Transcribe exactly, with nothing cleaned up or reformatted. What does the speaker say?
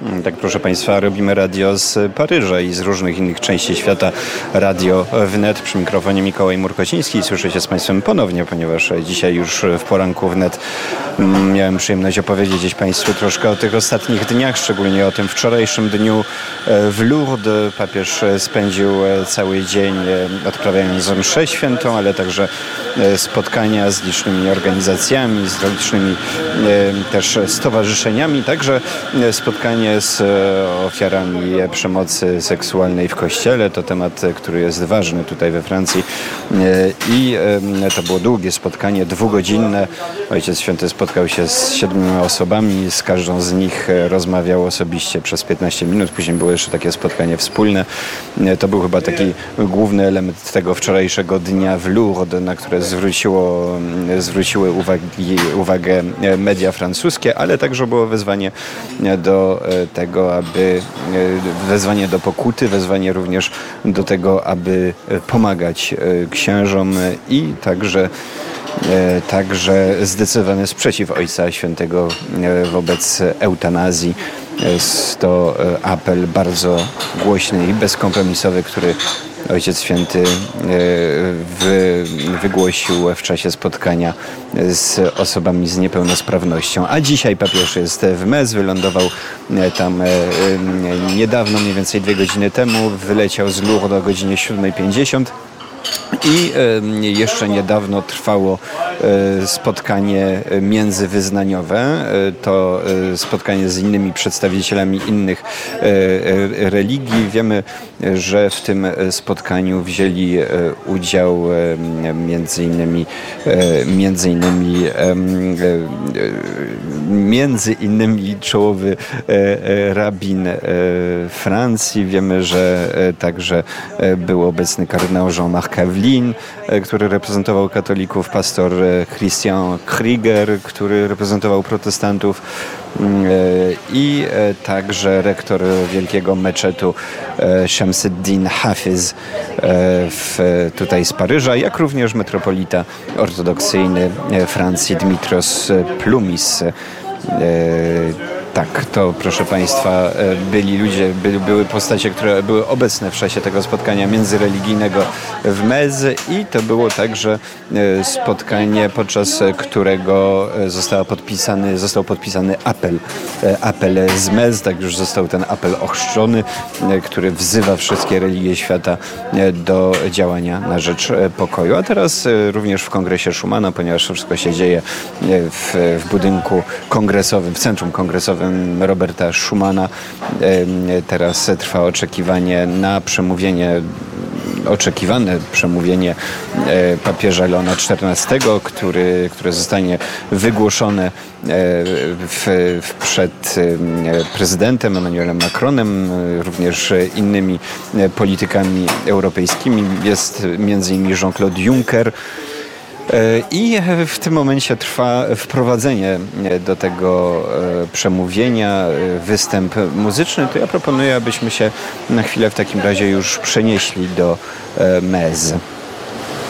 Tak, proszę Państwa, robimy radio z Paryża i z różnych innych części świata. Radio wnet, przy mikrofonie Mikołaj Murkociński. Słyszę się z Państwem ponownie, ponieważ dzisiaj już w poranku wnet miałem przyjemność opowiedzieć gdzieś Państwu troszkę o tych ostatnich dniach, szczególnie o tym wczorajszym dniu w Lourdes. Papież spędził cały dzień odprawiając mszę świętą, ale także spotkania z licznymi organizacjami, z licznymi też stowarzyszeniami, także spotkanie z ofiarami przemocy seksualnej w Kościele. To temat, który jest ważny tutaj we Francji i to było długie spotkanie, dwugodzinne. Ojciec Święty spotkał się z siedmioma osobami, z każdą z nich rozmawiał osobiście przez piętnaście minut. Później było jeszcze takie spotkanie wspólne. To był chyba taki główny element tego wczorajszego dnia w Lourdes, na które zwróciło, zwróciły uwagi, uwagę media francuskie, ale także było wezwanie do tego, aby wezwanie do pokuty, wezwanie również do tego, aby pomagać księżom i także Także zdecydowany sprzeciw Ojca Świętego wobec eutanazji. Jest to apel bardzo głośny i bezkompromisowy, który Ojciec Święty wy, wygłosił w czasie spotkania z osobami z niepełnosprawnością. A dzisiaj papież jest w Metz, wylądował tam niedawno, mniej więcej dwie godziny temu. Wyleciał z Lourdes o godzinie siódma pięćdziesiąt. I jeszcze niedawno trwało spotkanie międzywyznaniowe. To spotkanie z innymi przedstawicielami innych religii. Wiemy, że w tym spotkaniu wzięli udział między innymi między innymi między innymi czołowy rabin Francji. Wiemy, że także był obecny kardynał Jean-Marc Kawlin, który reprezentował katolików, pastor Christian Krieger, który reprezentował protestantów i także rektor wielkiego meczetu Shamsuddin Hafiz w, tutaj z Paryża, jak również metropolita ortodoksyjny Francji Dimitrios Plumis. Tak, to proszę Państwa byli ludzie, by, były postacie, które były obecne w czasie tego spotkania międzyreligijnego w Metz i to było także spotkanie, podczas którego został podpisany, został podpisany apel, apel z Metz, tak już został ten apel ochrzczony, który wzywa wszystkie religie świata do działania na rzecz pokoju. A teraz również w Kongresie Schumana, ponieważ wszystko się dzieje w, w budynku kongresowym, w centrum kongresowym Roberta Schumana. Teraz trwa oczekiwanie na przemówienie, oczekiwane przemówienie papieża Leona czternastego, który, które zostanie wygłoszone w, w przed prezydentem Emmanuelem Macronem, również innymi politykami europejskimi. Jest między innymi Jean-Claude Juncker. I w tym momencie trwa wprowadzenie do tego przemówienia, występ muzyczny. To ja proponuję, abyśmy się na chwilę w takim razie już przenieśli do Metz.